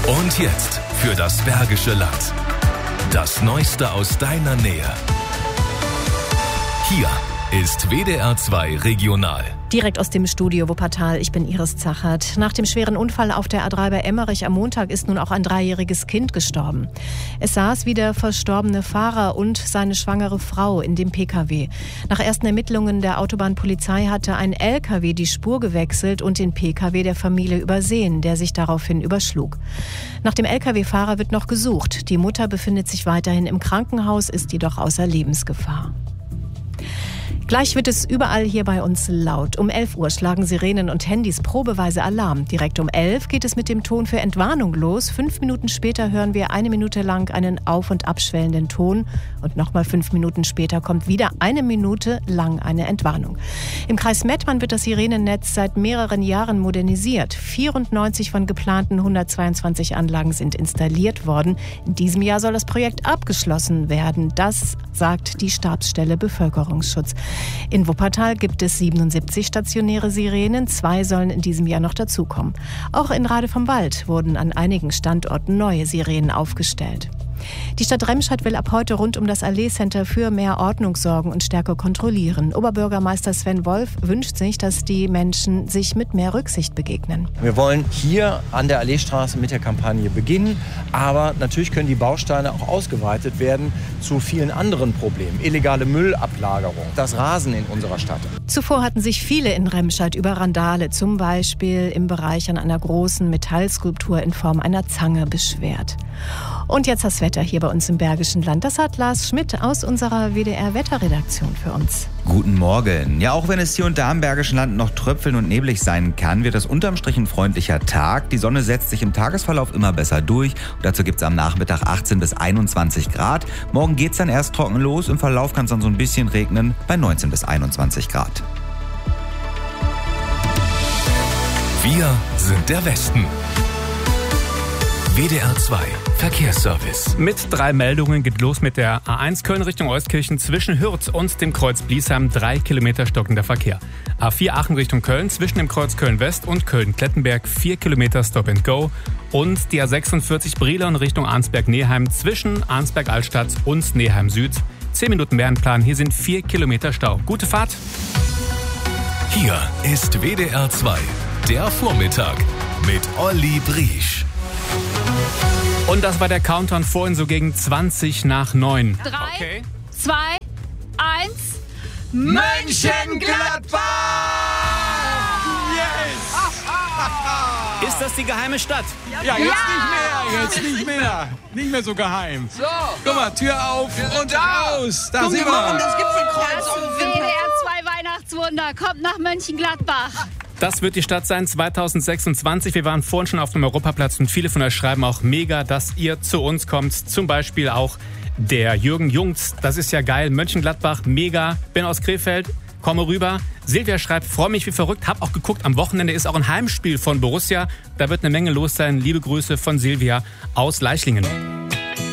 Und jetzt für das Bergische Land. Das Neueste aus deiner Nähe. Hier ist WDR 2 Regional. Direkt aus dem Studio Wuppertal, ich bin Iris Zachert. Nach dem schweren Unfall auf der A3 bei Emmerich am Montag ist nun auch ein 3-jähriges Kind gestorben. Es saß wie der verstorbene Fahrer und seine schwangere Frau in dem Pkw. Nach ersten Ermittlungen der Autobahnpolizei hatte ein LKW die Spur gewechselt und den Pkw der Familie übersehen, der sich daraufhin überschlug. Nach dem LKW-Fahrer wird noch gesucht. Die Mutter befindet sich weiterhin im Krankenhaus, ist jedoch außer Lebensgefahr. Gleich wird es überall hier bei uns laut. Um 11 Uhr schlagen Sirenen und Handys probeweise Alarm. Direkt um 11 geht es mit dem Ton für Entwarnung los. 5 Minuten später hören wir 1 Minute lang einen auf- und abschwellenden Ton. Und nochmal 5 Minuten später kommt wieder 1 Minute lang eine Entwarnung. Im Kreis Mettmann wird das Sirenennetz seit mehreren Jahren modernisiert. 94 von geplanten 122 Anlagen sind installiert worden. In diesem Jahr soll das Projekt abgeschlossen werden. Das sagt die Stabsstelle Bevölkerungsschutz. In Wuppertal gibt es 77 stationäre Sirenen, 2 sollen in diesem Jahr noch dazukommen. Auch in Rade vom Wald wurden an einigen Standorten neue Sirenen aufgestellt. Die Stadt Remscheid will ab heute rund um das Allee-Center für mehr Ordnung sorgen und stärker kontrollieren. Oberbürgermeister Sven Wolf wünscht sich, dass die Menschen sich mit mehr Rücksicht begegnen. Wir wollen hier an der Alleestraße mit der Kampagne beginnen, aber natürlich können die Bausteine auch ausgeweitet werden zu vielen anderen Problemen. Illegale Müllablagerung, das Rasen in unserer Stadt. Zuvor hatten sich viele in Remscheid über Randale, zum Beispiel im Bereich an einer großen Metallskulptur in Form einer Zange, beschwert. Und jetzt das Wetter hier bei uns im Bergischen Land. Das hat Lars Schmidt aus unserer WDR-Wetterredaktion für uns. Guten Morgen. Ja, auch wenn es hier und da im Bergischen Land noch tröpfeln und neblig sein kann, wird es unterm Strich ein freundlicher Tag. Die Sonne setzt sich im Tagesverlauf immer besser durch. Und dazu gibt es am Nachmittag 18 bis 21 Grad. Morgen geht es dann erst trocken los. Im Verlauf kann es dann so ein bisschen regnen bei 19 bis 21 Grad. Wir sind der Westen. WDR 2 Verkehrsservice. Mit 3 Meldungen geht los mit der A1 Köln Richtung Euskirchen zwischen Hürth und dem Kreuz Bliesheim. 3 Kilometer stockender Verkehr. A4 Aachen Richtung Köln zwischen dem Kreuz Köln-West und Köln-Klettenberg 4 Kilometer Stop and Go. Und die A46 Brilon Richtung Arnsberg-Neheim zwischen Arnsberg-Altstadt und Neheim-Süd. 10 Minuten mehr in Plan. Hier sind 4 Kilometer Stau. Gute Fahrt. Hier ist WDR 2, der Vormittag mit Olli Briesch. Und das war der Countdown vorhin so gegen 20 nach 9. 3, Okay. 2, 1. Mönchengladbach! Ist das die geheime Stadt? Ja, jetzt nicht mehr. Nicht mehr so geheim. So, Guck mal, Tür auf und raus. Da sind wir. Das WDR 2 Weihnachtswunder kommt nach Mönchengladbach. Das wird die Stadt sein 2026. Wir waren vorhin schon auf dem Europaplatz und viele von euch schreiben auch mega, dass ihr zu uns kommt. Zum Beispiel auch der Jürgen Jungs. Das ist ja geil. Mönchengladbach, mega. Bin aus Krefeld, komme rüber. Silvia schreibt, freue mich wie verrückt. Hab auch geguckt, am Wochenende ist auch ein Heimspiel von Borussia. Da wird eine Menge los sein. Liebe Grüße von Silvia aus Leichlingen.